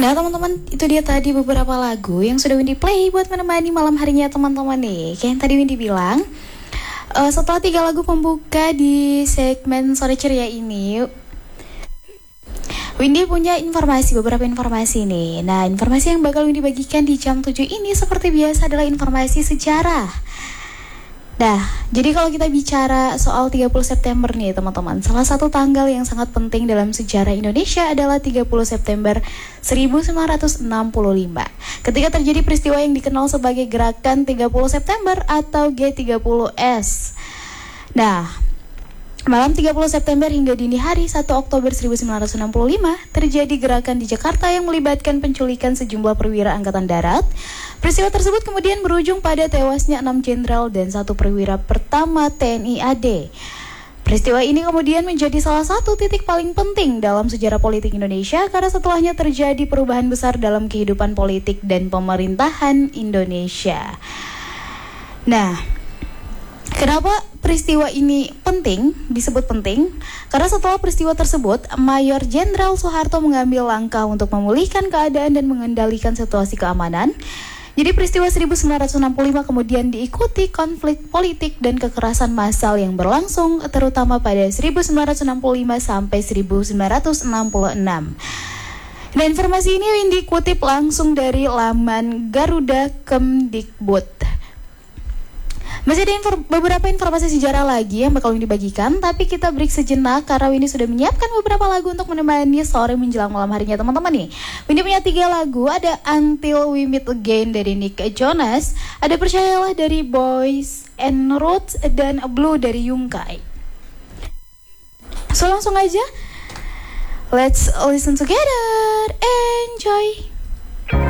Nah teman-teman, itu dia tadi beberapa lagu yang sudah Windy play buat menemani malam harinya teman-teman nih. Kayak yang tadi Windy bilang, setelah 3 lagu pembuka di segmen Sore Ceria ini, Windy punya beberapa informasi nih. Nah, informasi yang bakal Windy bagikan di jam 7 ini seperti biasa adalah informasi sejarah. Nah, jadi kalau kita bicara soal 30 September nih teman-teman, salah satu tanggal yang sangat penting dalam sejarah Indonesia adalah 30 September 1965. Ketika terjadi peristiwa yang dikenal sebagai Gerakan 30 September atau G30S. Nah, malam 30 September hingga dini hari 1 Oktober 1965 terjadi gerakan di Jakarta yang melibatkan penculikan sejumlah perwira Angkatan Darat. Peristiwa tersebut kemudian berujung pada tewasnya 6 jenderal dan 1 perwira pertama TNI AD. Peristiwa ini kemudian menjadi salah satu titik paling penting dalam sejarah politik Indonesia karena setelahnya terjadi perubahan besar dalam kehidupan politik dan pemerintahan Indonesia. Nah, kenapa peristiwa ini disebut penting? Karena setelah peristiwa tersebut, Mayor Jenderal Soeharto mengambil langkah untuk memulihkan keadaan dan mengendalikan situasi keamanan. Jadi peristiwa 1965 kemudian diikuti konflik politik dan kekerasan massal yang berlangsung terutama pada 1965 sampai 1966. Nah, informasi ini Windy kutip langsung dari laman Garuda Kemdikbud. Masih ada beberapa informasi sejarah lagi yang bakal Windy bagikan, tapi kita break sejenak karena Windy sudah menyiapkan beberapa lagu untuk menemani sore menjelang malam harinya teman-teman nih. Windy punya 3 lagu, ada Until We Meet Again dari Nick Jonas, ada Percayalah dari Boys and Roots, dan Blue dari Yungkai. So langsung aja, let's listen together, enjoy.